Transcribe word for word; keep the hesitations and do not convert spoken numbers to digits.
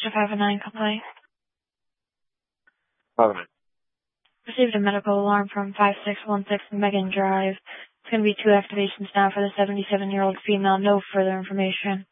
Extra five oh nine complaint. All right. Received a medical alarm from five six one six Megan Drive. It's going to be two activations now for the seventy-seven-year-old female. No further information.